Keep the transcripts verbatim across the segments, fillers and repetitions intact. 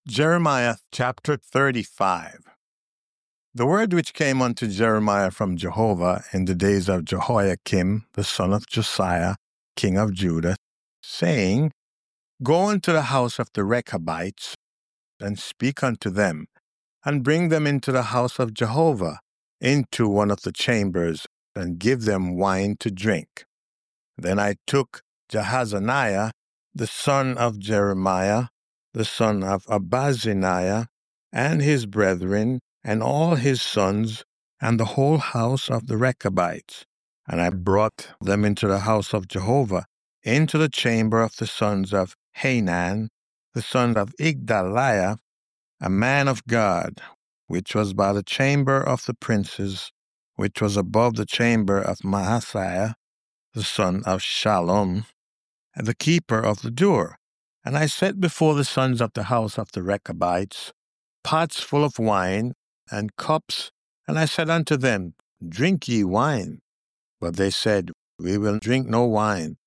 Jeremiah chapter thirty-five. The word which came unto Jeremiah from Jehovah in the days of Jehoiakim, the son of Josiah, king of Judah, saying, Go unto the house of the Rechabites, and speak unto them, and bring them into the house of Jehovah, into one of the chambers, and give them wine to drink. Then I took Jehazaniah, the son of Jeremiah, the son of Abaziniah, and his brethren, and all his sons, and the whole house of the Rechabites. And I brought them into the house of Jehovah, into the chamber of the sons of Hanan, the son of Igdaliah, a man of God, which was by the chamber of the princes, which was above the chamber of Maaseiah, the son of Shallum, and the keeper of the door. And I set before the sons of the house of the Rechabites pots full of wine, and cups, and I said unto them, Drink ye wine. But they said, We will drink no wine.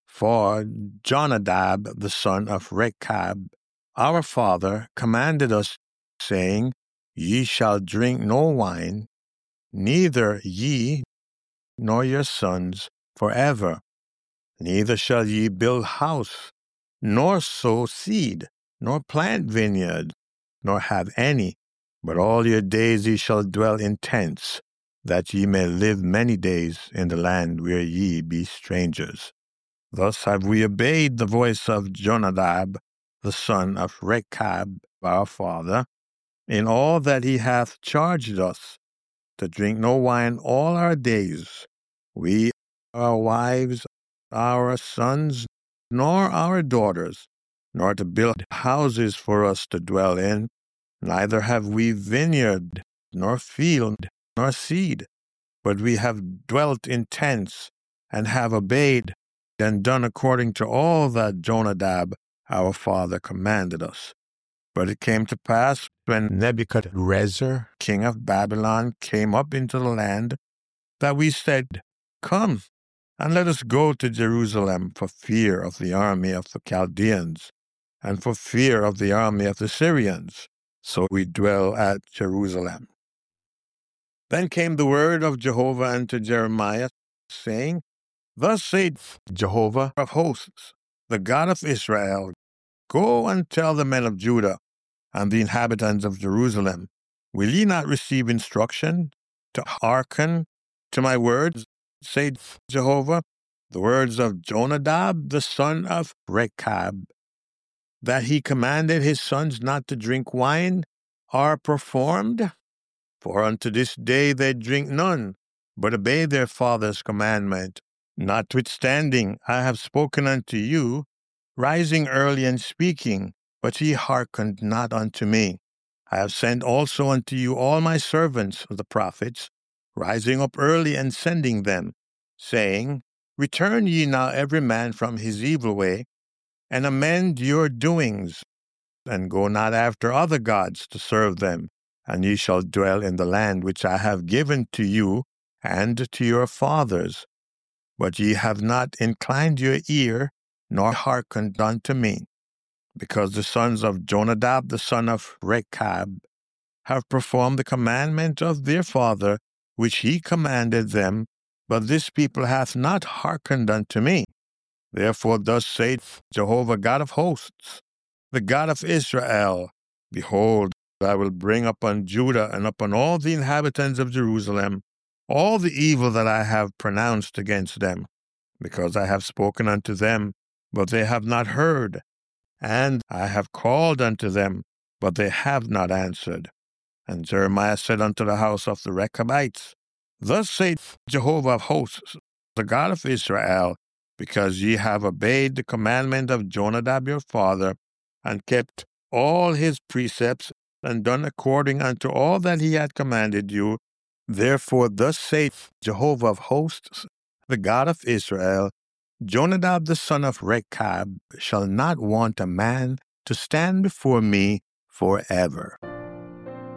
For Jonadab, the son of Rechab, our father, commanded us, saying, Ye shall drink no wine, neither ye nor your sons forever. Neither shall ye build house, nor sow seed, nor plant vineyard, nor have any, but all your days ye shall dwell in tents, that ye may live many days in the land where ye be strangers. Thus have we obeyed the voice of Jonadab, the son of Rechab, our father, in all that he hath charged us, to drink no wine all our days, we, our wives, our sons, nor our daughters, nor to build houses for us to dwell in, neither have we vineyard, nor field, nor seed, but we have dwelt in tents, and have obeyed and done according to all that Jonadab our father commanded us. But it came to pass, when Nebuchadrezzar, king of Babylon, came up into the land, that we said, Come, and let us go to Jerusalem for fear of the army of the Chaldeans, and for fear of the army of the Syrians. So we dwell at Jerusalem. Then came the word of Jehovah unto Jeremiah, saying, Thus saith Jehovah of hosts, the God of Israel, Go and tell the men of Judah and the inhabitants of Jerusalem, Will ye not receive instruction to hearken to my words, saith Jehovah, the words of Jonadab, the son of Rechab, that he commanded his sons not to drink wine, are performed? For unto this day they drink none, but obey their father's commandment. Notwithstanding, I have spoken unto you, rising early and speaking, but ye hearkened not unto me. I have sent also unto you all my servants, the prophets, rising up early and sending them, saying, Return ye now every man from his evil way, and amend your doings, and go not after other gods to serve them, and ye shall dwell in the land which I have given to you and to your fathers. But ye have not inclined your ear, nor hearkened unto me, because the sons of Jonadab, the son of Rechab, have performed the commandment of their father, which he commanded them, but this people hath not hearkened unto me. Therefore thus saith Jehovah God of hosts, the God of Israel, Behold, I will bring upon Judah and upon all the inhabitants of Jerusalem all the evil that I have pronounced against them, because I have spoken unto them, but they have not heard, and I have called unto them, but they have not answered. And Jeremiah said unto the house of the Rechabites, Thus saith Jehovah of hosts, the God of Israel, because ye have obeyed the commandment of Jonadab your father, and kept all his precepts, and done according unto all that he had commanded you. Therefore thus saith Jehovah of hosts, the God of Israel, Jonadab the son of Rechab shall not want a man to stand before me forever.